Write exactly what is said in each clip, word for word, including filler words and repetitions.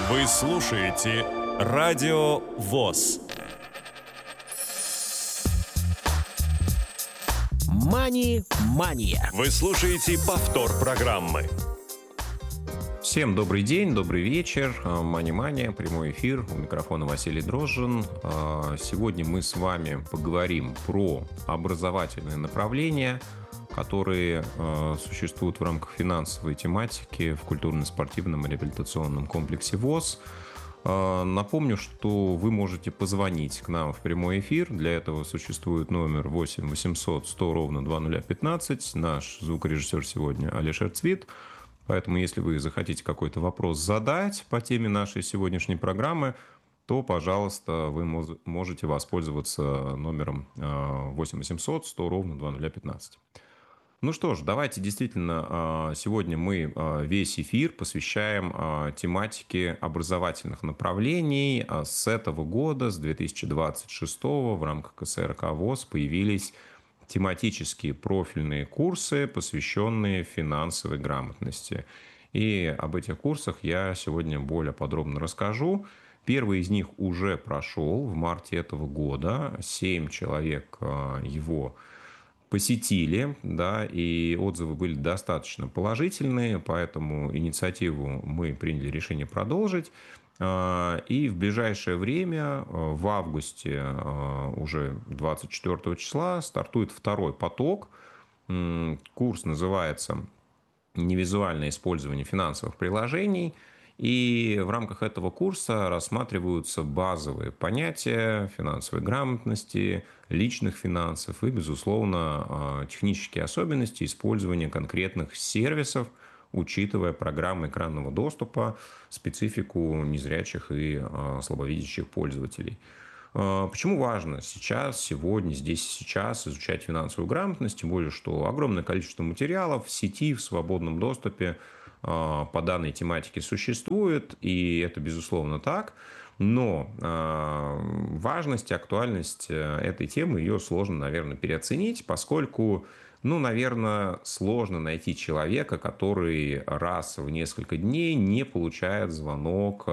Вы слушаете Радио ВОС. Мани-мания. Вы слушаете повтор программы. Всем добрый день, добрый вечер. Мани-мания, прямой эфир. У микрофона Василий Дрожжин. Сегодня мы с вами поговорим про образовательные направления, которые существуют в рамках финансовой тематики в культурно-спортивном и реабилитационном комплексе ВОС. Напомню, что вы можете позвонить к нам в прямой эфир. Для этого существует номер восемь восемьсот сто ровно два нуля пятнадцать. Наш звукорежиссер сегодня Алишер Цвит. Поэтому, если вы захотите какой-то вопрос задать по теме нашей сегодняшней программы, то, пожалуйста, вы можете воспользоваться номером восемь восемьсот сто ровно два нуля пятнадцать. Ну что ж, давайте действительно сегодня мы весь эфир посвящаем тематике образовательных направлений. С этого года, с две тысячи двадцать шестого, в рамках ка эс эр ка ВОС появились тематические профильные курсы, посвященные финансовой грамотности. И об этих курсах я сегодня более подробно расскажу. Первый из них уже прошел в марте этого года. Семь человек его посетили, да, и отзывы были достаточно положительные, поэтому инициативу мы приняли решение продолжить. И в ближайшее время, в августе, уже двадцать четвёртого числа, стартует второй поток. Курс называется «Невизуальное использование финансовых приложений». И в рамках этого курса рассматриваются базовые понятия финансовой грамотности, личных финансов и, безусловно, технические особенности использования конкретных сервисов, учитывая программы экранного доступа, специфику незрячих и слабовидящих пользователей. Почему важно сейчас, сегодня, здесь и сейчас изучать финансовую грамотность, тем более, что огромное количество материалов в сети, в свободном доступе по данной тематике существует, и это, безусловно, так. Но важность и актуальность этой темы, ее сложно, наверное, переоценить, поскольку, ну, наверное, сложно найти человека, который раз в несколько дней не получает звонок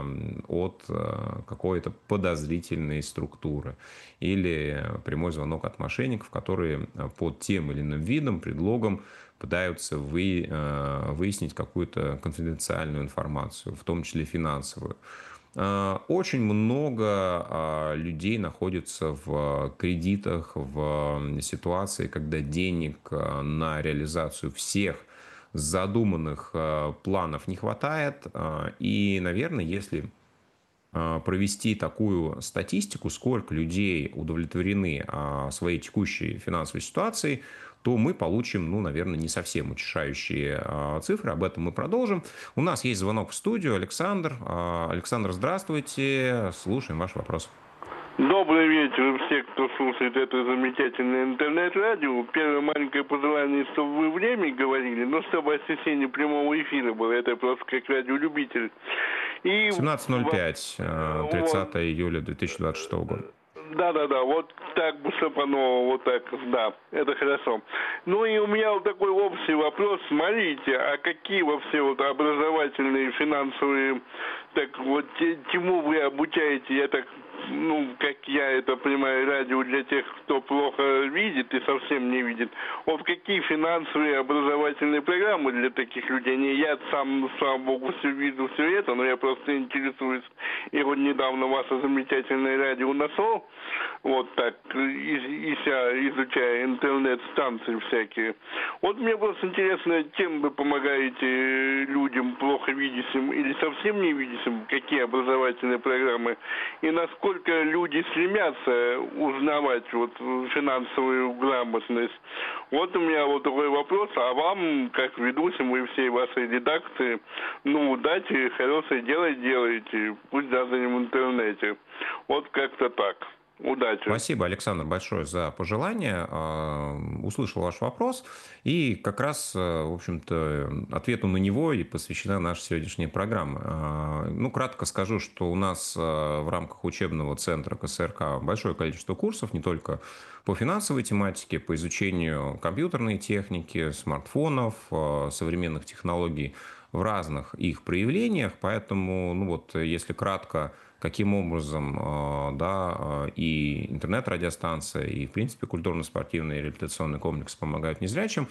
от какой-то подозрительной структуры или прямой звонок от мошенников, которые под тем или иным видом, предлогом пытаются вы, выяснить какую-то конфиденциальную информацию, в том числе финансовую. Очень много людей находится в кредитах, в ситуации, когда денег на реализацию всех задуманных планов не хватает. И, наверное, если провести такую статистику, сколько людей удовлетворены своей текущей финансовой ситуацией, то мы получим, ну, наверное, не совсем утешающие цифры. Об этом мы продолжим. У нас есть звонок в студию. Александр. Александр, здравствуйте. Слушаем ваш вопрос. Добрый вечер все, кто слушает это замечательное интернет-радио. Первое маленькое пожелание, чтобы вы время говорили, но чтобы освещение прямого эфира было. Это просто как радиолюбитель. И семнадцать ноль пять, тридцатого июля две тысячи двадцать шестого года. Да-да-да, вот так бы, чтобы оно, вот так, да, это хорошо. Ну и у меня вот такой общий вопрос. Смотрите, а какие вообще вот образовательные, финансовые, так вот, чему вы обучаете, я так, ну, как я это понимаю, радио для тех, кто плохо видит и совсем не видит. Вот какие финансовые образовательные программы для таких людей? Не, я сам, слава богу, все вижу, все это, но я просто интересуюсь. И вот недавно ваше замечательное радио нашел, вот так, изучая интернет-станции всякие. Вот мне просто интересно, чем вы помогаете людям плохо видящим или совсем не видящим, какие образовательные программы, и насколько люди стремятся узнавать вот финансовую грамотность. Вот у меня вот такой вопрос, а вам, как ведущим и всей вашей редакции, ну, удачи, хорошее дело делаете, пусть даже не в интернете. Вот как-то так. Удачи. Спасибо, Александр, большое за пожелание. Услышал ваш вопрос. И как раз, в общем-то, ответу на него и посвящена наша сегодняшняя программа. Ну, кратко скажу, что у нас в рамках учебного центра ка эс эр ка большое количество курсов, не только по финансовой тематике, по изучению компьютерной техники, смартфонов, современных технологий в разных их проявлениях. Поэтому, ну вот, если кратко, каким образом, да, и интернет-радиостанция, и, в принципе, культурно-спортивный реабилитационный комплекс помогают незрячим.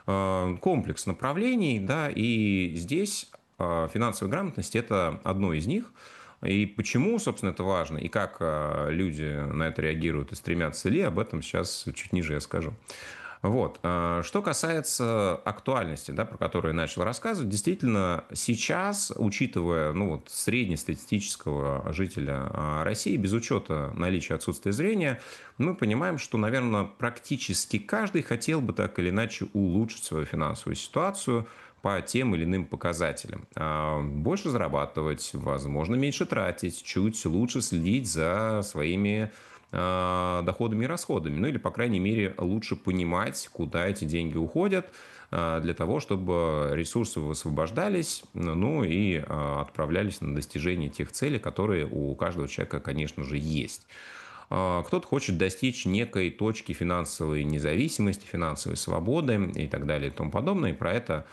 Комплекс направлений, да, и здесь финансовая грамотность – это одно из них. И почему, собственно, это важно, и как люди на это реагируют и стремятся ли, об этом сейчас чуть ниже я скажу. Вот. Что касается актуальности, да, про которую я начал рассказывать, действительно, сейчас, учитывая, ну, вот, среднестатистического жителя России, без учета наличия отсутствия зрения, мы понимаем, что, наверное, практически каждый хотел бы так или иначе улучшить свою финансовую ситуацию по тем или иным показателям. Больше зарабатывать, возможно, меньше тратить, чуть лучше следить за своими доходами и расходами. Ну или, по крайней мере, лучше понимать, куда эти деньги уходят, для того, чтобы ресурсы высвобождались, ну и отправлялись на достижение тех целей, которые у каждого человека, конечно же, есть. Кто-то хочет достичь некой точки финансовой независимости, финансовой свободы и так далее и тому подобное. И про это,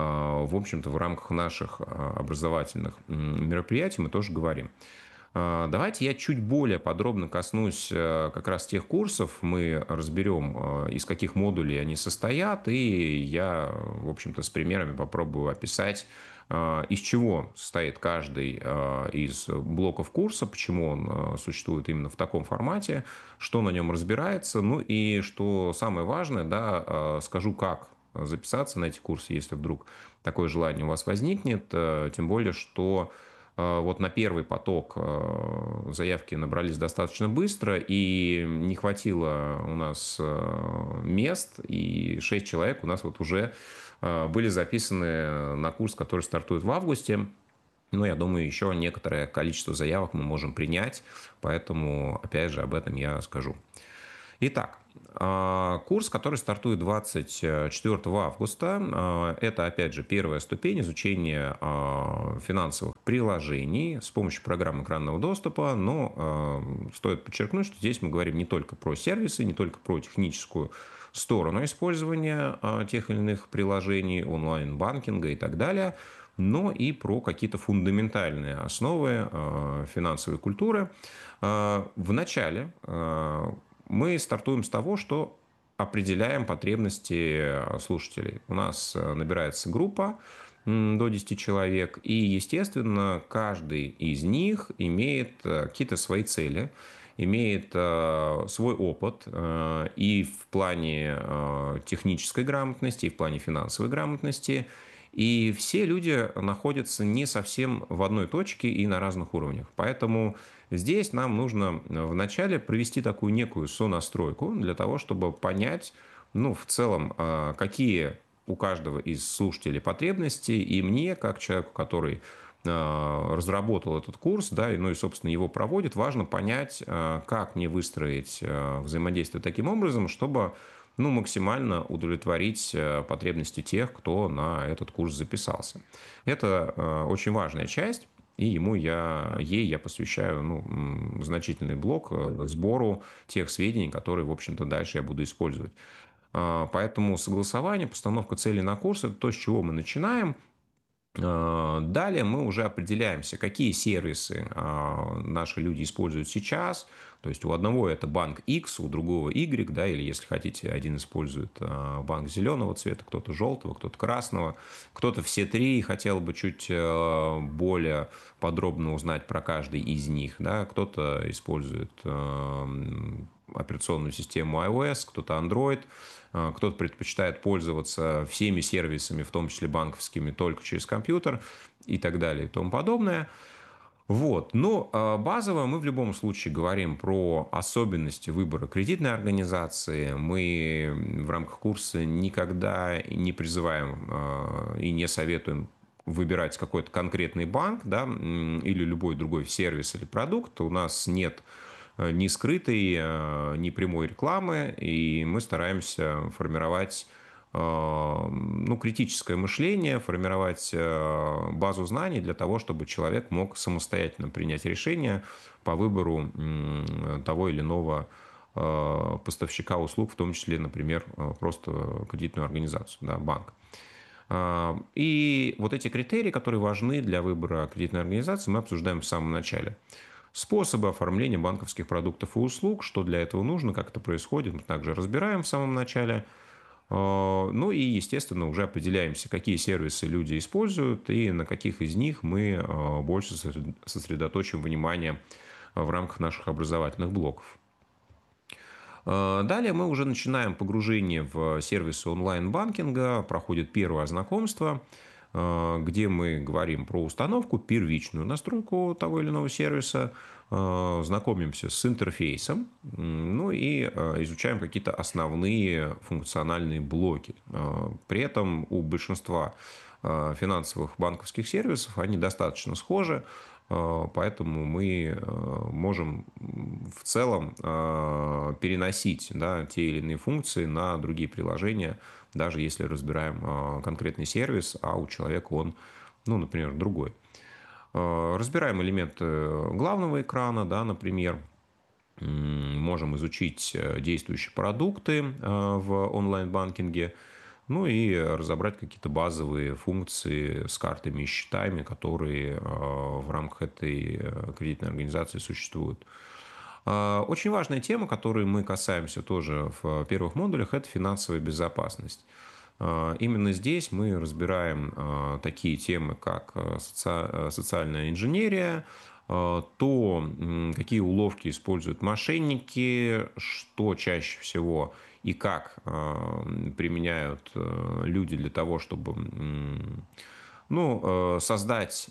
в общем-то, в рамках наших образовательных мероприятий мы тоже говорим. Давайте я чуть более подробно коснусь как раз тех курсов. Мы разберем, из каких модулей они состоят, и я, в общем-то, с примерами попробую описать, из чего состоит каждый из блоков курса, почему он существует именно в таком формате, что на нем разбирается. Ну и что самое важное, да, скажу, как записаться на эти курсы, если вдруг такое желание у вас возникнет. Тем более, что вот на первый поток заявки набрались достаточно быстро, и не хватило у нас мест, и шесть человек у нас вот уже были записаны на курс, который стартует в августе. Но я думаю, еще некоторое количество заявок мы можем принять, поэтому, опять же, об этом я скажу. Итак, курс, который стартует двадцать четвёртого августа, это, опять же, первая ступень изучения финансовых приложений с помощью программ экранного доступа, но стоит подчеркнуть, что здесь мы говорим не только про сервисы, не только про техническую сторону использования тех или иных приложений, онлайн-банкинга и так далее, но и про какие-то фундаментальные основы финансовой культуры. Вначале мы стартуем с того, что определяем потребности слушателей. У нас набирается группа до десяти человек, и, естественно, каждый из них имеет какие-то свои цели, имеет свой опыт и в плане технической грамотности, и в плане финансовой грамотности. И все люди находятся не совсем в одной точке и на разных уровнях. Поэтому здесь нам нужно вначале провести такую некую сонастройку для того, чтобы понять, ну, в целом, какие у каждого из слушателей потребности, и мне, как человеку, который разработал этот курс, да, ну и, собственно, его проводит, важно понять, как мне выстроить взаимодействие таким образом, чтобы, ну, максимально удовлетворить потребности тех, кто на этот курс записался. Это очень важная часть, и ему я, ей я посвящаю, ну, значительный блок сбору тех сведений, которые, в общем-то, дальше я буду использовать. Поэтому согласование, постановка целей на курс – это то, с чего мы начинаем. Далее мы уже определяемся, какие сервисы наши люди используют сейчас. То есть у одного это банк X, у другого Y, да, или если хотите, один использует банк зеленого цвета, кто-то желтого, кто-то красного, кто-то все три, хотел бы чуть более подробно узнать про каждый из них, да, кто-то использует операционную систему iOS, кто-то Android, кто-то предпочитает пользоваться всеми сервисами, в том числе банковскими, только через компьютер и так далее и тому подобное. Вот. Но базово мы в любом случае говорим про особенности выбора кредитной организации. Мы в рамках курса никогда не призываем и не советуем выбирать какой-то конкретный банк, да, или любой другой сервис или продукт. У нас нет ни скрытой, ни прямой рекламы, и мы стараемся формировать, ну, критическое мышление, формировать базу знаний для того, чтобы человек мог самостоятельно принять решение по выбору того или иного поставщика услуг, в том числе, например, просто кредитную организацию, да, банк. И вот эти критерии, которые важны для выбора кредитной организации, мы обсуждаем в самом начале. Способы оформления банковских продуктов и услуг, что для этого нужно, как это происходит, мы также разбираем в самом начале. Ну и, естественно, уже определяемся, какие сервисы люди используют и на каких из них мы больше сосредоточим внимание в рамках наших образовательных блоков. Далее мы уже начинаем погружение в сервисы онлайн-банкинга, проходит первое знакомство, где мы говорим про установку, первичную настройку того или иного сервиса, знакомимся с интерфейсом, ну и изучаем какие-то основные функциональные блоки. При этом у большинства финансовых банковских сервисов они достаточно схожи, поэтому мы можем в целом переносить, да, те или иные функции на другие приложения, даже если разбираем конкретный сервис, а у человека он, ну, например, другой. Разбираем элементы главного экрана, да, например, можем изучить действующие продукты в онлайн-банкинге, ну и разобрать какие-то базовые функции с картами и счетами, которые в рамках этой кредитной организации существуют. Очень важная тема, которой мы касаемся тоже в первых модулях, это финансовая безопасность. Именно здесь мы разбираем такие темы, как социальная инженерия, то, какие уловки используют мошенники, что чаще всего и как применяют люди для того, чтобы, ну, создать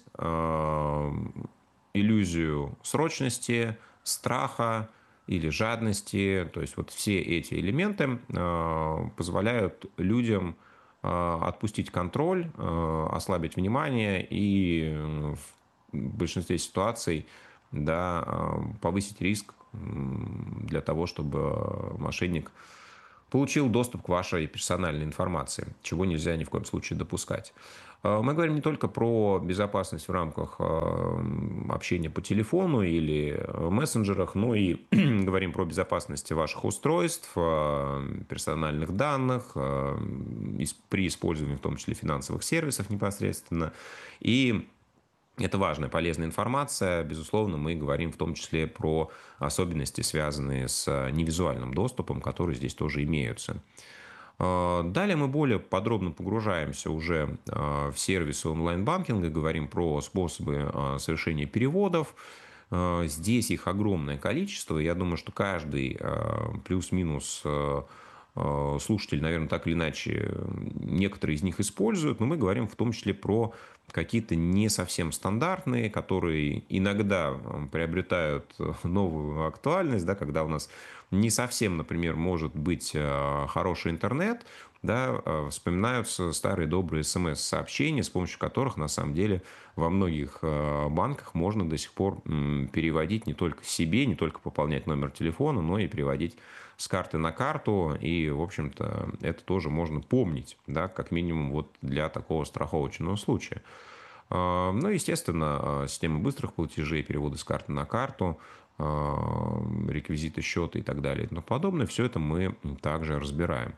иллюзию срочности, страха или жадности. То есть вот все эти элементы позволяют людям отпустить контроль, ослабить внимание и в большинстве ситуаций, да, повысить риск для того, чтобы мошенник получил доступ к вашей персональной информации, чего нельзя ни в коем случае допускать. Мы говорим не только про безопасность в рамках общения по телефону или мессенджерах, но и говорим про безопасность ваших устройств, персональных данных, при использовании в том числе финансовых сервисов непосредственно. И это важная, полезная информация. Безусловно, мы говорим в том числе про особенности, связанные с невизуальным доступом, которые здесь тоже имеются. Далее мы более подробно погружаемся уже в сервисы онлайн-банкинга, говорим про способы совершения переводов. Здесь их огромное количество. Я думаю, что каждый плюс-минус слушатель, наверное, так или иначе некоторые из них используют, но мы говорим в том числе про какие-то не совсем стандартные, которые иногда приобретают новую актуальность, да, когда у нас не совсем, например, может быть хороший интернет, да, вспоминаются старые добрые смс-сообщения, с помощью которых, на самом деле, во многих банках можно до сих пор переводить не только себе, не только пополнять номер телефона, но и переводить с карты на карту. И, в общем-то, это тоже можно помнить, да, как минимум вот для такого страховочного случая. Ну, естественно, система быстрых платежей, переводы с карты на карту, реквизиты счета и так далее и тому подобное, все это мы также разбираем.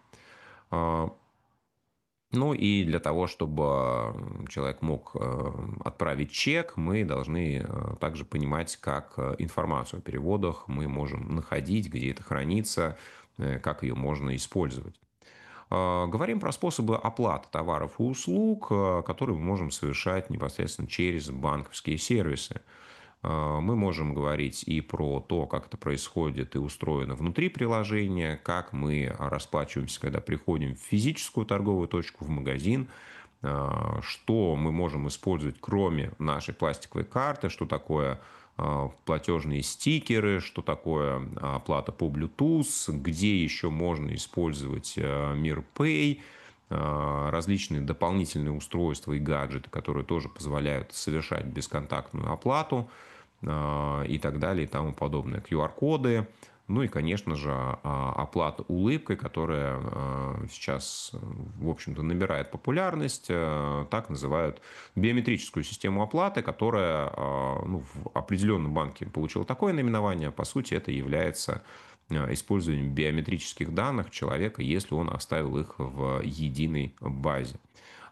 Ну и для того, чтобы человек мог отправить чек, мы должны также понимать, как информацию о переводах мы можем находить, где это хранится, как ее можно использовать. Говорим про способы оплаты товаров и услуг, которые мы можем совершать непосредственно через банковские сервисы. Мы можем говорить и про то, как это происходит и устроено внутри приложения, как мы расплачиваемся, когда приходим в физическую торговую точку, в магазин, что мы можем использовать, кроме нашей пластиковой карты, что такое платежные стикеры, что такое оплата по Bluetooth, где еще можно использовать Мирпэй, различные дополнительные устройства и гаджеты, которые тоже позволяют совершать бесконтактную оплату и так далее и тому подобное. ку ар-коды, ну и, конечно же, оплата улыбкой, которая сейчас, в общем-то, набирает популярность. Так называют биометрическую систему оплаты, которая, ну, в определенном банке получила такое наименование. По сути, это является использованием биометрических данных человека, если он оставил их в единой базе.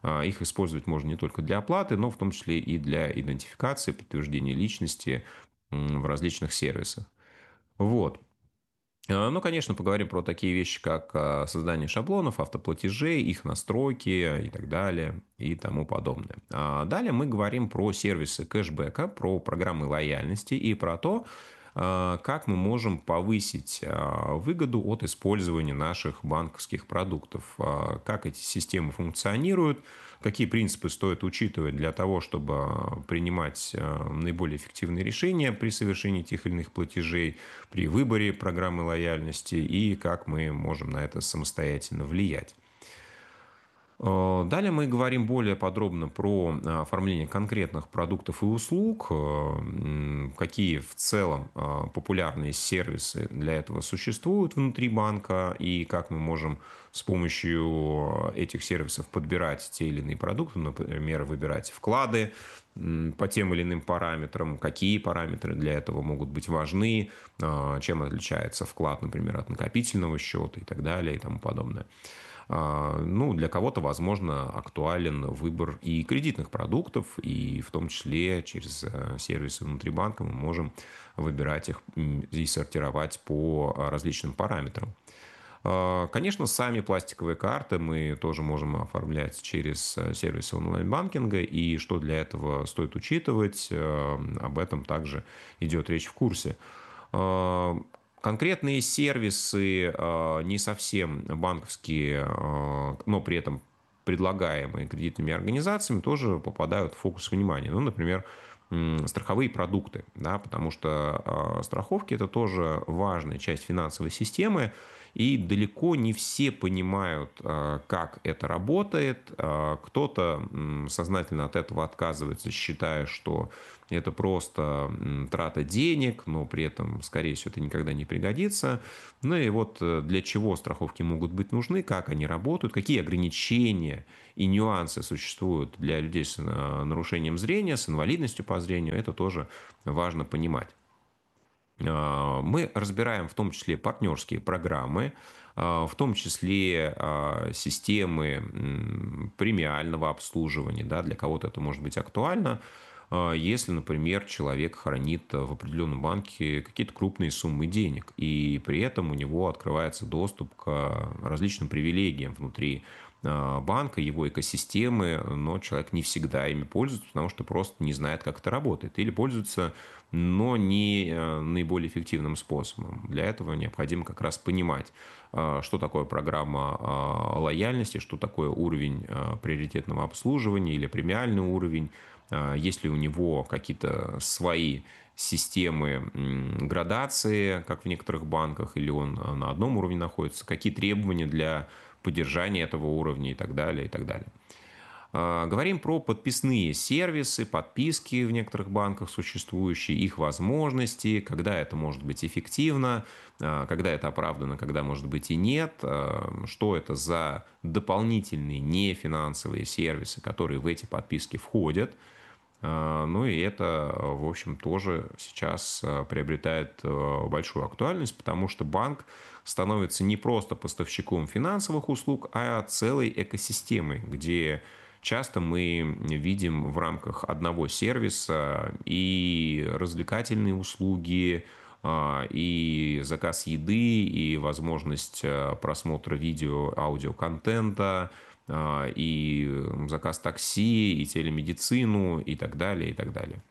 Их использовать можно не только для оплаты, но в том числе и для идентификации, подтверждения личности в различных сервисах. Вот. Ну, конечно, поговорим про такие вещи, как создание шаблонов, автоплатежей, их настройки и так далее и тому подобное. А далее мы говорим про сервисы кэшбэка, про программы лояльности и про то, как мы можем повысить выгоду от использования наших банковских продуктов, как эти системы функционируют, какие принципы стоит учитывать для того, чтобы принимать наиболее эффективные решения при совершении тех или иных платежей, при выборе программы лояльности и как мы можем на это самостоятельно влиять. Далее мы говорим более подробно про оформление конкретных продуктов и услуг, какие в целом популярные сервисы для этого существуют внутри банка и как мы можем с помощью этих сервисов подбирать те или иные продукты, например, выбирать вклады по тем или иным параметрам, какие параметры для этого могут быть важны, чем отличается вклад, например, от накопительного счета и так далее и тому подобное. Ну, для кого-то, возможно, актуален выбор и кредитных продуктов, и в том числе через сервисы внутри банка мы можем выбирать их и сортировать по различным параметрам. Конечно, сами пластиковые карты мы тоже можем оформлять через сервисы онлайн-банкинга, и что для этого стоит учитывать, об этом также идет речь в курсе. Конкретные сервисы, не совсем банковские, но при этом предлагаемые кредитными организациями, тоже попадают в фокус внимания. Ну, например, страховые продукты, да, потому что страховки – это тоже важная часть финансовой системы, и далеко не все понимают, как это работает. Кто-то сознательно от этого отказывается, считая, что это просто трата денег, но при этом, скорее всего, это никогда не пригодится. Ну и вот для чего страховки могут быть нужны, как они работают, какие ограничения и нюансы существуют для людей с нарушением зрения, с инвалидностью по зрению, это тоже важно понимать. Мы разбираем в том числе партнерские программы, в том числе системы премиального обслуживания. Да, для кого-то это может быть актуально, если, например, человек хранит в определенном банке какие-то крупные суммы денег, и при этом у него открывается доступ к различным привилегиям внутри банка, его экосистемы, но человек не всегда ими пользуется, потому что просто не знает, как это работает, или пользуется, но не наиболее эффективным способом. Для этого необходимо как раз понимать, что такое программа лояльности, что такое уровень приоритетного обслуживания или премиальный уровень, есть ли у него какие-то свои системы градации, как в некоторых банках, или он на одном уровне находится, какие требования для поддержания этого уровня и так далее, и так далее. Говорим про подписные сервисы, подписки в некоторых банках существующие, их возможности, когда это может быть эффективно, когда это оправдано, когда может быть и нет, что это за дополнительные нефинансовые сервисы, которые в эти подписки входят. Ну и это, в общем, тоже сейчас приобретает большую актуальность, потому что банк становится не просто поставщиком финансовых услуг, а целой экосистемой, где часто мы видим в рамках одного сервиса и развлекательные услуги, и заказ еды, и возможность просмотра видео, аудиоконтента, и заказ такси, и телемедицину, и так далее, и так далее.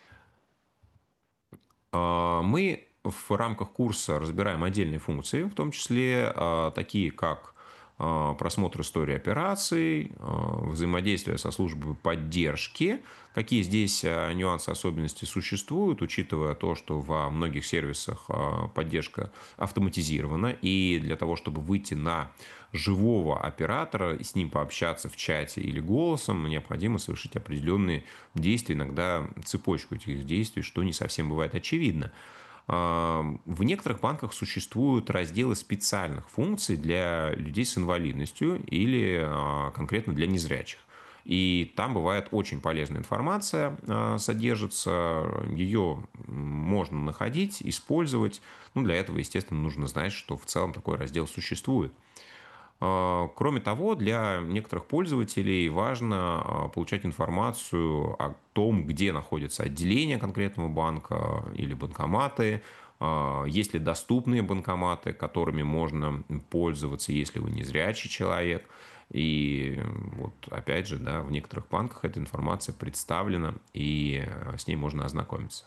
Мы в рамках курса разбираем отдельные функции, в том числе такие, как просмотр истории операций, взаимодействие со службой поддержки, какие здесь нюансы, особенности существуют, учитывая то, что во многих сервисах поддержка автоматизирована, и для того, чтобы выйти на живого оператора и с ним пообщаться в чате или голосом, необходимо совершить определенные действия, иногда цепочку этих действий, что не совсем бывает очевидно. В некоторых банках существуют разделы специальных функций для людей с инвалидностью или конкретно для незрячих. И там бывает очень полезная информация, содержится, ее можно находить, использовать. Ну, для этого, естественно, нужно знать, что в целом такой раздел существует. Кроме того, для некоторых пользователей важно получать информацию о том, где находится отделение конкретного банка или банкоматы, есть ли доступные банкоматы, которыми можно пользоваться, если вы незрячий человек. И вот опять же, да, в некоторых банках эта информация представлена, и с ней можно ознакомиться.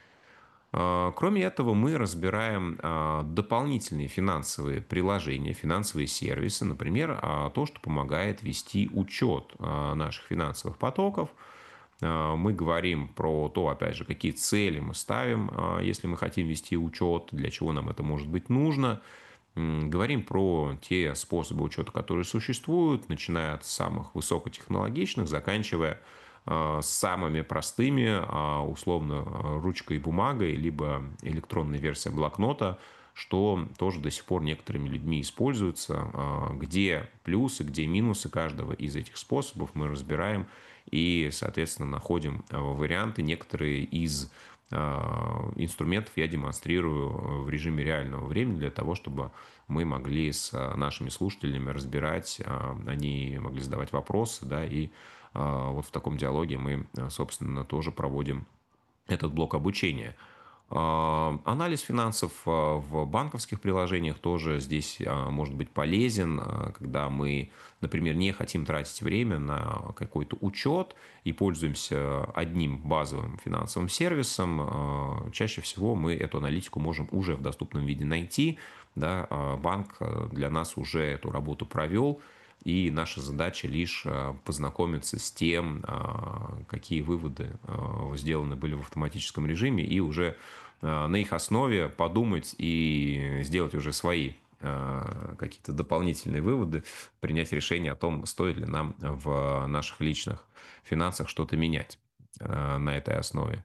Кроме этого, мы разбираем дополнительные финансовые приложения, финансовые сервисы, например, то, что помогает вести учет наших финансовых потоков. Мы говорим про то, опять же, какие цели мы ставим, если мы хотим вести учет, для чего нам это может быть нужно. Говорим про те способы учета, которые существуют, начиная от самых высокотехнологичных, заканчивая с самыми простыми, условно, ручкой и бумагой, либо электронной версией блокнота, что тоже до сих пор некоторыми людьми используется. Где плюсы, где минусы каждого из этих способов мы разбираем и, соответственно, находим варианты. Некоторые из инструментов я демонстрирую в режиме реального времени для того, чтобы мы могли с нашими слушателями разбирать, они могли задавать вопросы, да, и вот в таком диалоге мы, собственно, тоже проводим этот блок обучения. Анализ финансов в банковских приложениях тоже здесь может быть полезен, когда мы, например, не хотим тратить время на какой-то учет и пользуемся одним базовым финансовым сервисом. Чаще всего мы эту аналитику можем уже в доступном виде найти. Да, банк для нас уже эту работу провел, и наша задача лишь познакомиться с тем, какие выводы сделаны были в автоматическом режиме, и уже на их основе подумать и сделать уже свои какие-то дополнительные выводы, принять решение о том, стоит ли нам в наших личных финансах что-то менять на этой основе.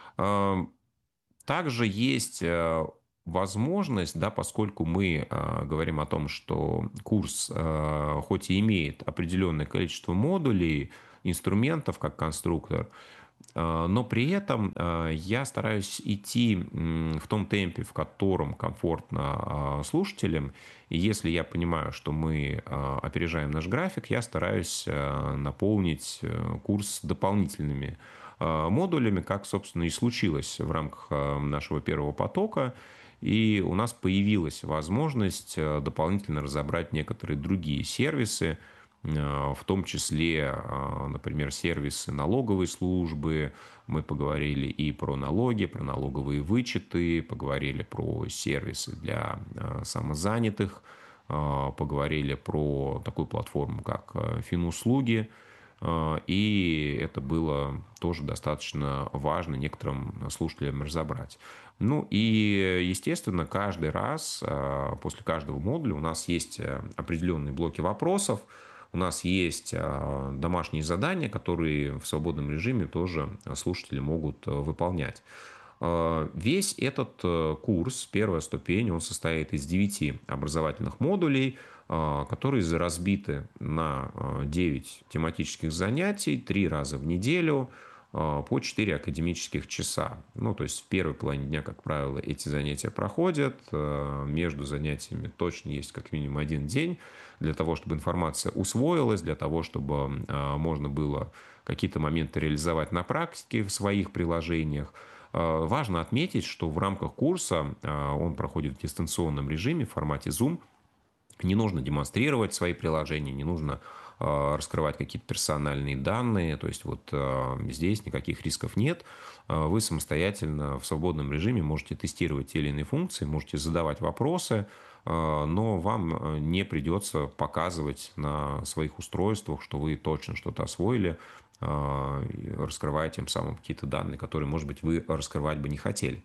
Также есть возможность, да, поскольку мы э, говорим о том, что курс э, хоть и имеет определенное количество модулей, инструментов как конструктор, э, но при этом э, я стараюсь идти э, в том темпе, в котором комфортно э, слушателям. И если я понимаю, что мы э, опережаем наш график, я стараюсь э, наполнить э, курс дополнительными э, модулями, как, собственно, и случилось в рамках э, нашего первого потока. И у нас появилась возможность дополнительно разобрать некоторые другие сервисы, в том числе, например, сервисы налоговой службы. Мы поговорили и про налоги, про налоговые вычеты, поговорили про сервисы для самозанятых, поговорили про такую платформу, как Финуслуги. И это было тоже достаточно важно некоторым слушателям разобрать. Ну и, естественно, каждый раз после каждого модуля у нас есть определенные блоки вопросов, у нас есть домашние задания, которые в свободном режиме тоже слушатели могут выполнять. Весь этот курс, первая ступень, он состоит из девяти образовательных модулей, которые разбиты на девять тематических занятий, три раза в неделю, по четыре академических часа. Ну, то есть в первой половине дня, как правило, эти занятия проходят. Между занятиями точно есть как минимум один день для того, чтобы информация усвоилась, для того, чтобы можно было какие-то моменты реализовать на практике в своих приложениях. Важно отметить, что в рамках курса он проходит в дистанционном режиме в формате Zoom. Не нужно демонстрировать свои приложения, не нужно раскрывать какие-то персональные данные. То есть вот здесь никаких рисков нет. Вы самостоятельно в свободном режиме можете тестировать те или иные функции, можете задавать вопросы, но вам не придется показывать на своих устройствах, что вы точно что-то освоили, раскрывая тем самым какие-то данные, которые, может быть, вы раскрывать бы не хотели.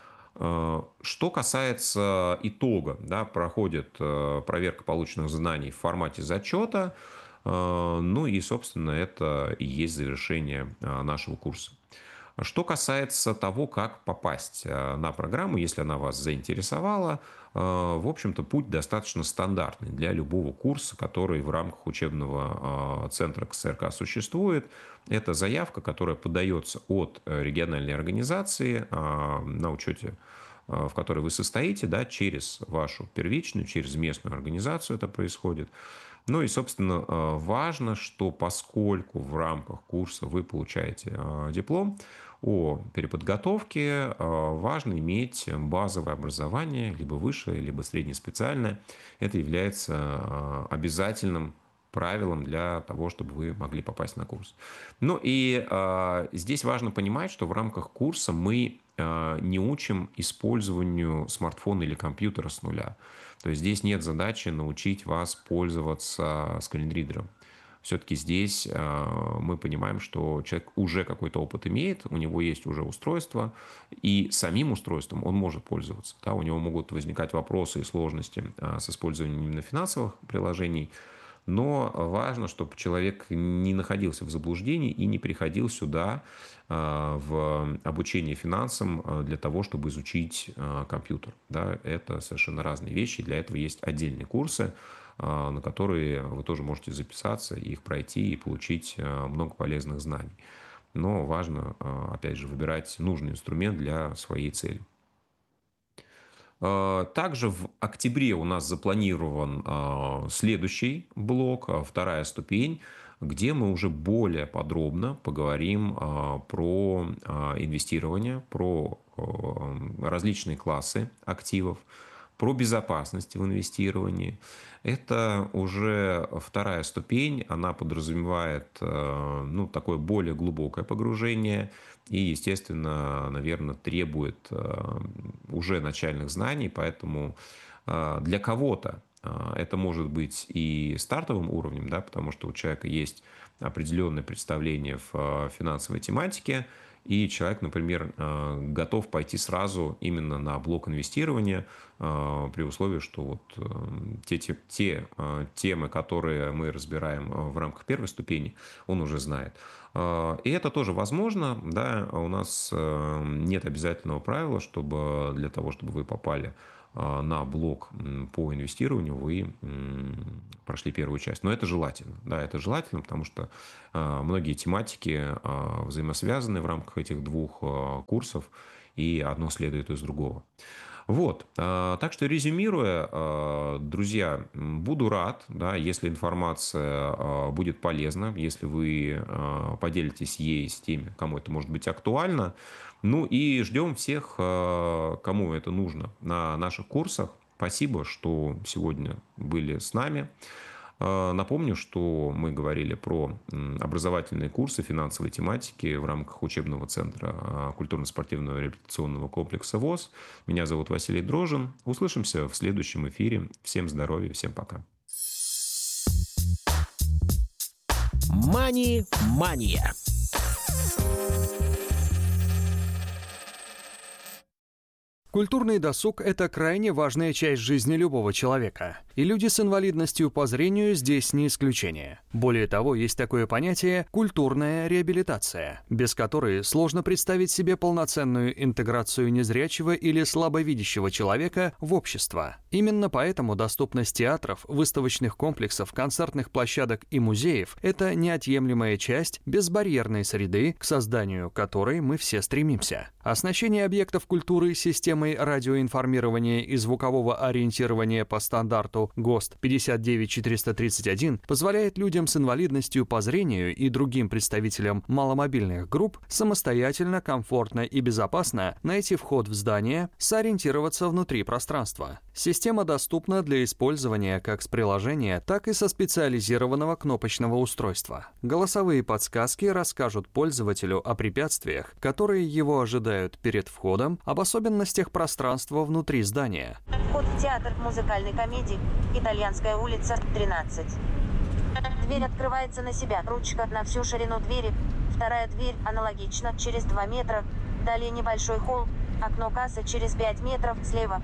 Что касается итога, да, проходит проверка полученных знаний в формате зачета, ну и, собственно, это и есть завершение нашего курса. Что касается того, как попасть на программу, если она вас заинтересовала, в общем-то, путь достаточно стандартный для любого курса, который в рамках учебного центра ка эс эр ка существует. Это заявка, которая подается от региональной организации на учете в которой вы состоите, да, через вашу первичную, через местную организацию это происходит. Ну и, собственно, важно, что поскольку в рамках курса вы получаете диплом о переподготовке, важно иметь базовое образование, либо высшее, либо среднеспециальное. Это является обязательным правилом для того, чтобы вы могли попасть на курс. Ну и э, здесь важно понимать, что в рамках курса мы э, не учим использованию смартфона или компьютера с нуля. То есть здесь нет задачи научить вас пользоваться скринридером. Все-таки здесь э, мы понимаем, что человек уже какой-то опыт имеет, у него есть уже устройство, и самим устройством он может пользоваться. Да, у него могут возникать вопросы и сложности э, с использованием именно финансовых приложений. Но важно, чтобы человек не находился в заблуждении и не приходил сюда в обучение финансам для того, чтобы изучить компьютер. Да, это совершенно разные вещи. Для этого есть отдельные курсы, на которые вы тоже можете записаться, их пройти и получить много полезных знаний. Но важно, опять же, выбирать нужный инструмент для своей цели. Также в октябре у нас запланирован следующий блок, вторая ступень, где мы уже более подробно поговорим про инвестирование, про различные классы активов, про безопасность в инвестировании. Это уже вторая ступень, она подразумевает, ну, такое более глубокое погружение и, естественно, наверное, требует уже начальных знаний, поэтому для кого-то это может быть и стартовым уровнем, да, потому что у человека есть определенное представление в финансовой тематике, и человек, например, готов пойти сразу именно на блок инвестирования при условии, что вот те, те, те темы, которые мы разбираем в рамках первой ступени, он уже знает. И это тоже возможно, да, у нас нет обязательного правила, чтобы для того, чтобы вы попали на блок по инвестированию, вы прошли первую часть. Но это желательно. Да, это желательно, потому что многие тематики взаимосвязаны в рамках этих двух курсов, и одно следует из другого. Вот. Так что, резюмируя, друзья, буду рад, да, если информация будет полезна, если вы поделитесь ей с теми, кому это может быть актуально. Ну и ждем всех, кому это нужно, на наших курсах. Спасибо, что сегодня были с нами. Напомню, что мы говорили про образовательные курсы финансовой тематики в рамках учебного центра культурно-спортивного реабилитационного комплекса ВОС. Меня зовут Василий Дрожжин. Услышимся в следующем эфире. Всем здоровья, всем пока. Мани-мания. Культурный досуг – это крайне важная часть жизни любого человека. И люди с инвалидностью по зрению здесь не исключение. Более того, есть такое понятие «культурная реабилитация», без которой сложно представить себе полноценную интеграцию незрячего или слабовидящего человека в общество. Именно поэтому доступность театров, выставочных комплексов, концертных площадок и музеев – это неотъемлемая часть безбарьерной среды, к созданию которой мы все стремимся. Оснащение объектов культуры системой радиоинформирования и звукового ориентирования по стандарту ГОСТ пятьдесят девять четыреста тридцать один позволяет людям с инвалидностью по зрению и другим представителям маломобильных групп самостоятельно, комфортно и безопасно найти вход в здание, сориентироваться внутри пространства. Система доступна для использования как с приложения, так и со специализированного кнопочного устройства. Голосовые подсказки расскажут пользователю о препятствиях, которые его ожидают перед входом, об особенностях пространства внутри здания. Вход в театр музыкальной комедии «Итальянская улица, тринадцать». Дверь открывается на себя, ручка на всю ширину двери. Вторая дверь аналогично, через два метра. Далее небольшой холл, окно кассы через пять метров слева.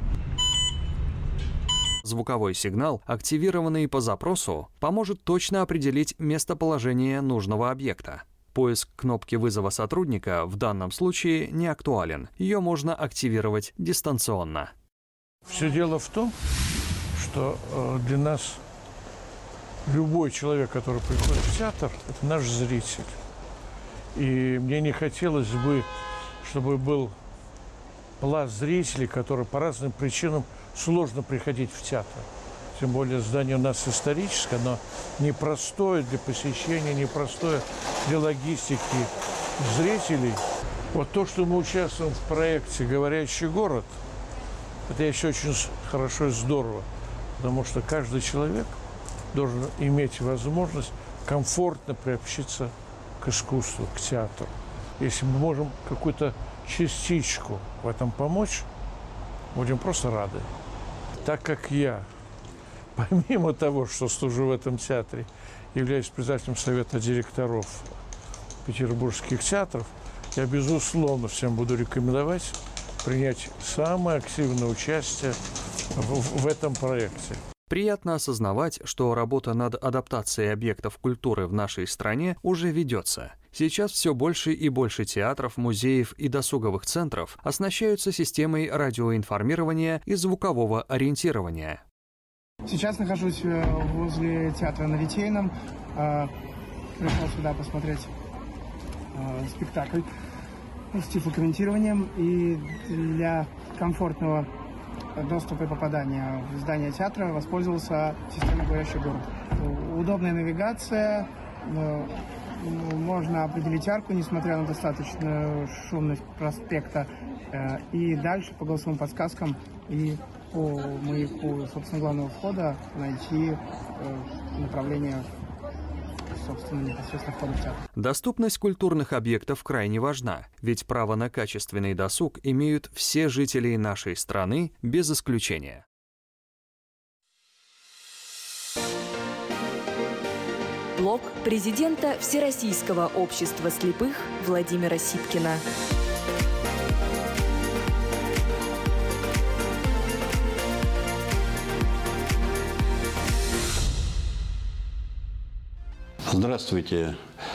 Звуковой сигнал, активированный по запросу, поможет точно определить местоположение нужного объекта. Поиск кнопки вызова сотрудника в данном случае не актуален. Ее можно активировать дистанционно. Все дело в том, что для нас любой человек, который приходит в театр, это наш зритель. И мне не хотелось бы, чтобы был пласт зрителей, которые по разным причинам сложно приходить в театр. Тем более здание у нас историческое, оно непростое для посещения, непростое для логистики зрителей. Вот то, что мы участвуем в проекте «Говорящий город», это еще очень хорошо и здорово, потому что каждый человек должен иметь возможность комфортно приобщиться к искусству, к театру. Если мы можем какую-то частичку в этом помочь, будем просто рады. Так как я, помимо того, что служу в этом театре, являюсь председателем совета директоров петербургских театров, я, безусловно, всем буду рекомендовать принять самое активное участие в, в этом проекте. Приятно осознавать, что работа над адаптацией объектов культуры в нашей стране уже ведется. Сейчас все больше и больше театров, музеев и досуговых центров оснащаются системой радиоинформирования и звукового ориентирования. Сейчас нахожусь возле театра на Литейном. Пришел сюда посмотреть спектакль с тифлокомментированием, и для комфортного доступа и попадания в здание театра воспользовался системой «Говорящий город». Удобная навигация, можно определить арку, несмотря на достаточную шумность проспекта, и дальше по голосовым подсказкам и по маяку, собственно, главного входа найти направление, собственно, непосредственно входа в театр. Доступность культурных объектов крайне важна, ведь право на качественный досуг имеют все жители нашей страны без исключения. Блог президента Всероссийского общества слепых Владимира Сипкина. Здравствуйте,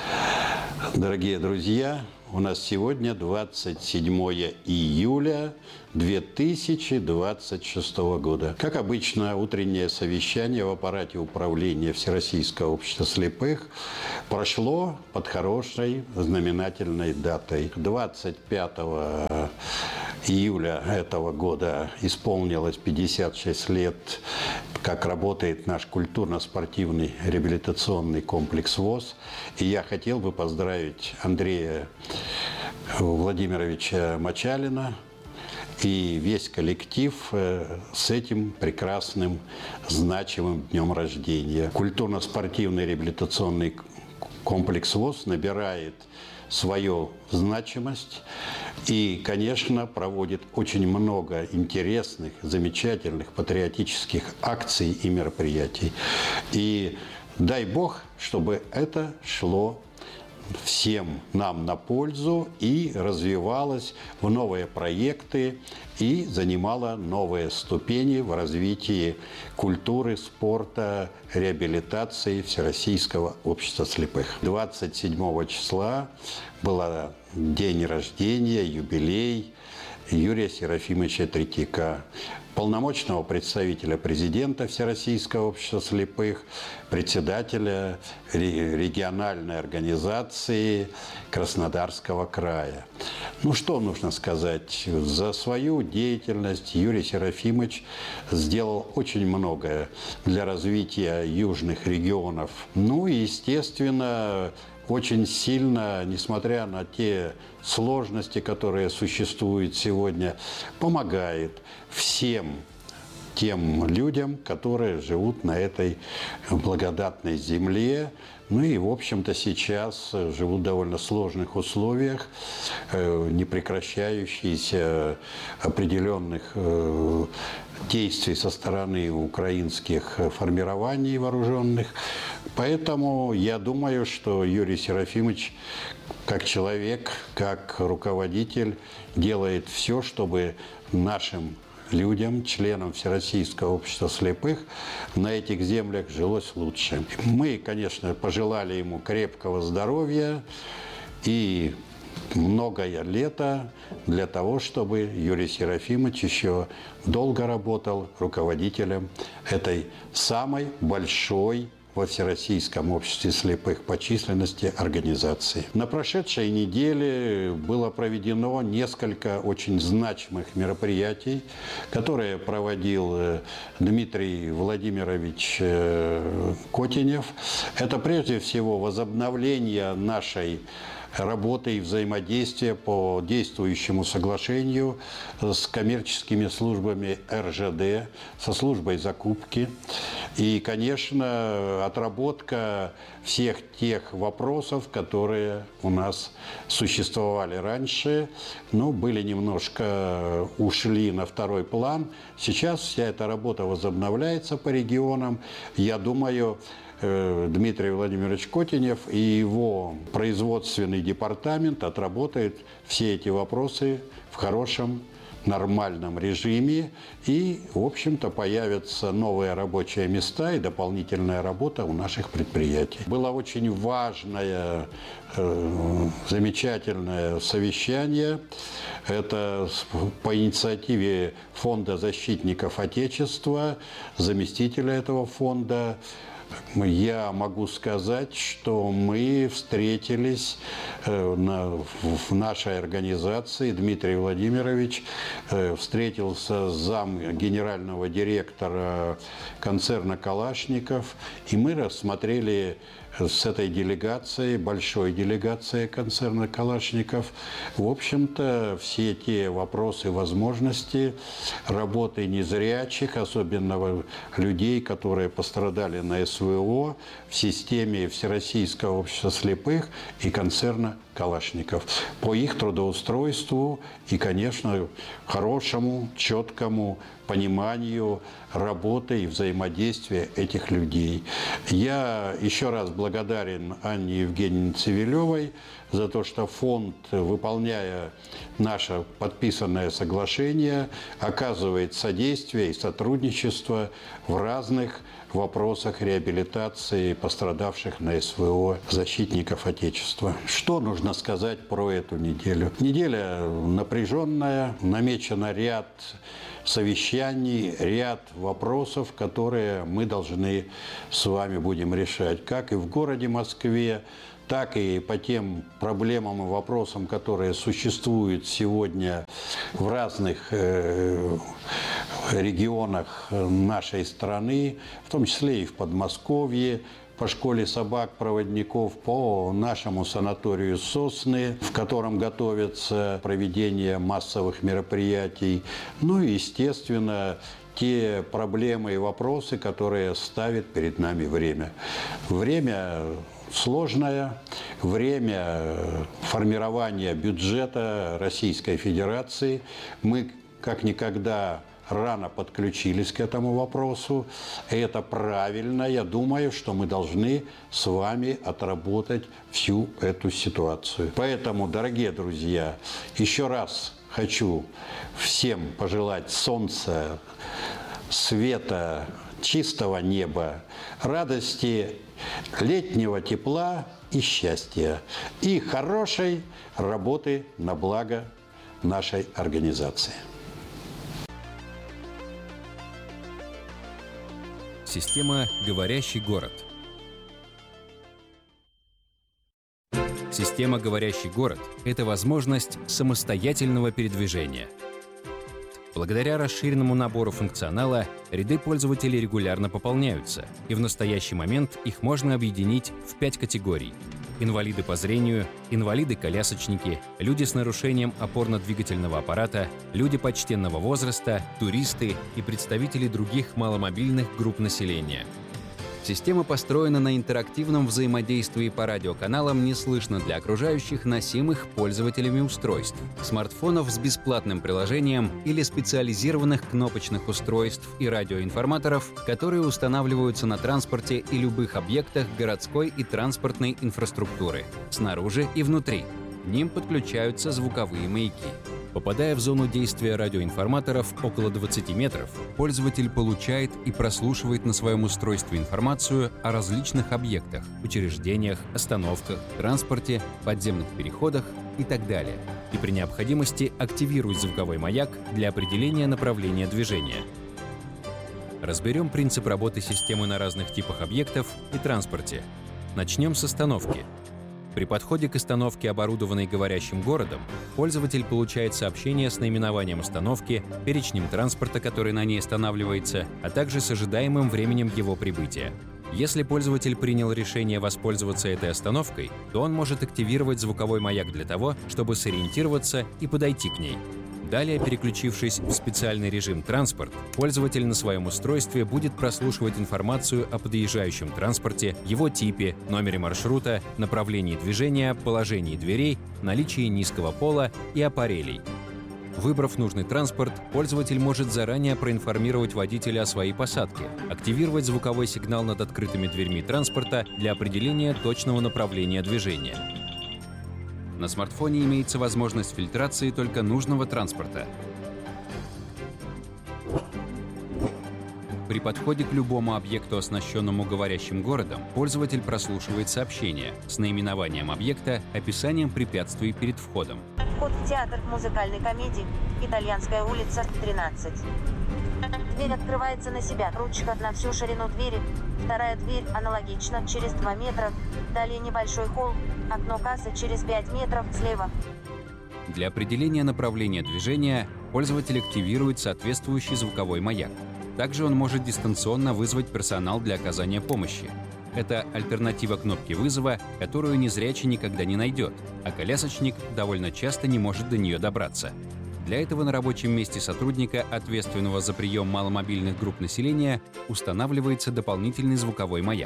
дорогие друзья! У нас сегодня двадцать седьмое июля две тысячи двадцать шестого года. Как обычно, утреннее совещание в аппарате управления Всероссийского общества слепых прошло под хорошей знаменательной датой. двадцать пятого июля этого года исполнилось пятьдесят шесть лет, как работает наш культурно-спортивный реабилитационный комплекс ВОС. И я хотел бы поздравить Андрея Владимировича Мочалина и весь коллектив с этим прекрасным, значимым днем рождения. Культурно-спортивный реабилитационный комплекс ВОС набирает свою значимость и, конечно, проводит очень много интересных, замечательных патриотических акций и мероприятий. И дай Бог, чтобы это шло всем нам на пользу и развивалось в новые проекты и занимало новые ступени в развитии культуры, спорта, реабилитации Всероссийского общества слепых. двадцать седьмого числа был день рождения, юбилей Юрия Серафимовича Третьяка, полномочного представителя президента Всероссийского общества слепых, председателя региональной организации Краснодарского края. Ну, что нужно сказать? За свою деятельность Юрий Серафимович сделал очень многое для развития южных регионов. Ну и, естественно, очень сильно, несмотря на те сложности, которые существуют сегодня, помогает всем тем людям, которые живут на этой благодатной земле. Ну и, в общем-то, сейчас живут в довольно сложных условиях, непрекращающихся определенных действий со стороны украинских формирований вооруженных. Поэтому я думаю, что Юрий Серафимович, как человек, как руководитель, делает все, чтобы нашим людям, членам Всероссийского общества слепых, на этих землях жилось лучше. Мы, конечно, пожелали ему крепкого здоровья и многое лето для того, чтобы Юрий Серафимович еще долго работал руководителем этой самой большой во Всероссийском обществе слепых по численности организации. На прошедшей неделе было проведено несколько очень значимых мероприятий, которые проводил Дмитрий Владимирович Котенев. Это прежде всего возобновление нашей работы и взаимодействия по действующему соглашению с коммерческими службами эр жэ дэ, со службой закупки. И, конечно, отработка всех тех вопросов, которые у нас существовали раньше, но были немножко ушли на второй план. Сейчас вся эта работа возобновляется по регионам. Я думаю, Дмитрий Владимирович Котенев и его производственный департамент отработают все эти вопросы в хорошем, нормальном режиме. И, в общем-то, появятся новые рабочие места и дополнительная работа у наших предприятий. Было очень важное, э, замечательное совещание. Это по инициативе Фонда защитников Отечества, заместителя этого фонда. Я могу сказать, что мы встретились в нашей организации. Дмитрий Владимирович встретился с зам генерального директора концерна «Калашников», и мы рассмотрели с этой делегацией, большой делегацией концерна «Калашников», в общем-то, все те вопросы, возможности работы незрячих, особенно людей, которые пострадали на эс вэ о в системе Всероссийского общества слепых и концерна «Калашников», по их трудоустройству и, конечно, хорошему, четкому пониманию работы и взаимодействия этих людей. Я еще раз благодарен Анне Евгеньевне Цивилевой за то, что фонд, выполняя наше подписанное соглашение, оказывает содействие и сотрудничество в разных вопросах реабилитации пострадавших на эс вэ о защитников Отечества. Что нужно сказать про эту неделю? Неделя напряженная, намечен ряд совещаний, ряд вопросов, которые мы должны с вами будем решать, как и в городе Москве, так и по тем проблемам и вопросам, которые существуют сегодня в разных э, регионах нашей страны, в том числе и в Подмосковье, по школе собак-проводников, по нашему санаторию «Сосны», в котором готовится проведение массовых мероприятий. Ну и, естественно, те проблемы и вопросы, которые ставит перед нами время. Время сложное, время формирования бюджета Российской Федерации. Мы как никогда рано подключились к этому вопросу. И это правильно. Я думаю, что мы должны с вами отработать всю эту ситуацию. Поэтому, дорогие друзья, еще раз хочу всем пожелать солнца, света, чистого неба, радости, летнего тепла и счастья. И хорошей работы на благо нашей организации. Система «Говорящий город». Система «Говорящий город» — это возможность самостоятельного передвижения. Благодаря расширенному набору функционала ряды пользователей регулярно пополняются, и в настоящий момент их можно объединить в пять категорий: инвалиды по зрению, инвалиды-колясочники, люди с нарушением опорно-двигательного аппарата, люди почтенного возраста, туристы и представители других маломобильных групп населения. Система построена на интерактивном взаимодействии по радиоканалам «Не слышно для окружающих», носимых пользователями устройств, смартфонов с бесплатным приложением или специализированных кнопочных устройств и радиоинформаторов, которые устанавливаются на транспорте и любых объектах городской и транспортной инфраструктуры, снаружи и внутри. К ним подключаются звуковые маяки. Попадая в зону действия радиоинформаторов около двадцати метров, пользователь получает и прослушивает на своем устройстве информацию о различных объектах, учреждениях, остановках, транспорте, подземных переходах и так далее. И при необходимости активирует звуковой маяк для определения направления движения. Разберем принцип работы системы на разных типах объектов и транспорте. Начнем с остановки. При подходе к остановке, оборудованной говорящим городом, пользователь получает сообщение с наименованием остановки, перечнем транспорта, который на ней останавливается, а также с ожидаемым временем его прибытия. Если пользователь принял решение воспользоваться этой остановкой, то он может активировать звуковой маяк для того, чтобы сориентироваться и подойти к ней. Далее, переключившись в специальный режим «Транспорт», пользователь на своем устройстве будет прослушивать информацию о подъезжающем транспорте, его типе, номере маршрута, направлении движения, положении дверей, наличии низкого пола и аппарелей. Выбрав нужный транспорт, пользователь может заранее проинформировать водителя о своей посадке, активировать звуковой сигнал над открытыми дверьми транспорта для определения точного направления движения. На смартфоне имеется возможность фильтрации только нужного транспорта. При подходе к любому объекту, оснащенному говорящим городом, пользователь прослушивает сообщение с наименованием объекта, описанием препятствий перед входом. Вход в театр музыкальной комедии, Итальянская улица, тринадцать. Дверь открывается на себя, ручка на всю ширину двери. Вторая дверь аналогично, через два метра. Далее небольшой холл, окно кассы через пять метров слева. Для определения направления движения пользователь активирует соответствующий звуковой маяк. Также он может дистанционно вызвать персонал для оказания помощи. Это альтернатива кнопки вызова, которую незрячий никогда не найдет, а колясочник довольно часто не может до нее добраться. Для этого на рабочем месте сотрудника, ответственного за прием маломобильных групп населения, устанавливается дополнительный звуковой маяк.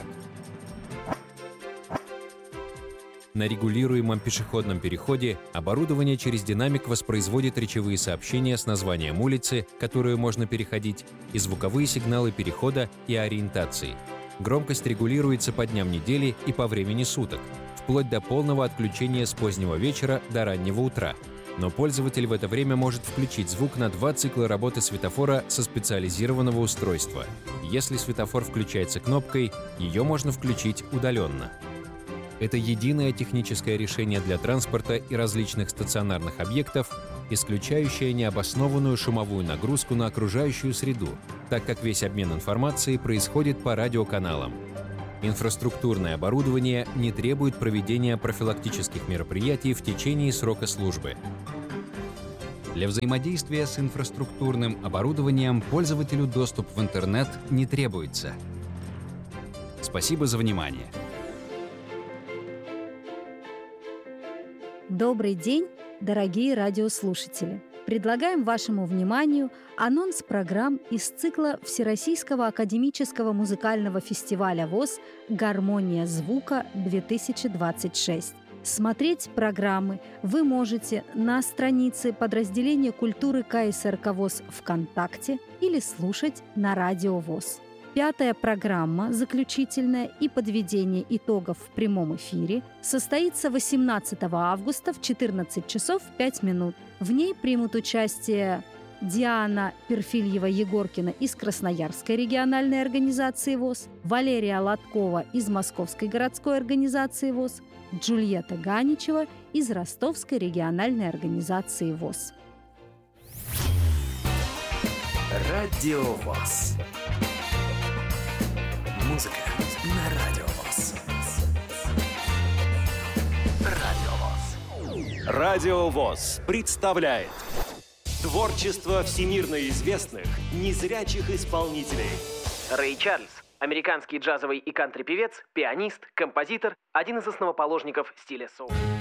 На регулируемом пешеходном переходе оборудование через динамик воспроизводит речевые сообщения с названием улицы, которую можно переходить, и звуковые сигналы перехода и ориентации. Громкость регулируется по дням недели и по времени суток, вплоть до полного отключения с позднего вечера до раннего утра. Но пользователь в это время может включить звук на два цикла работы светофора со специализированного устройства. Если светофор включается кнопкой, ее можно включить удаленно. Это единое техническое решение для транспорта и различных стационарных объектов, исключающее необоснованную шумовую нагрузку на окружающую среду, так как весь обмен информацией происходит по радиоканалам. Инфраструктурное оборудование не требует проведения профилактических мероприятий в течение срока службы. Для взаимодействия с инфраструктурным оборудованием пользователю доступ в интернет не требуется. Спасибо за внимание. Добрый день, дорогие радиослушатели! Предлагаем вашему вниманию анонс программ из цикла Всероссийского академического музыкального фестиваля ВОС «Гармония звука-две тысячи двадцать шесть». Смотреть программы вы можете на странице подразделения культуры ка эс эр ка ВОС ВКонтакте или слушать на Радио ВОС. Пятая программа, заключительная и подведение итогов в прямом эфире, состоится восемнадцатого августа в четырнадцать часов пять минут. В ней примут участие Диана Перфильева-Егоркина из Красноярской региональной организации ВОС, Валерия Лоткова из Московской городской организации ВОС, Джульетта Ганичева из Ростовской региональной организации ВОС. Радио ВОС. Музыка на Радио ВОС. Радио ВОС. Радио ВОС представляет творчество всемирно известных незрячих исполнителей. Рэй Чарльз, американский джазовый и кантри-певец, пианист, композитор, один из основоположников стиля соул.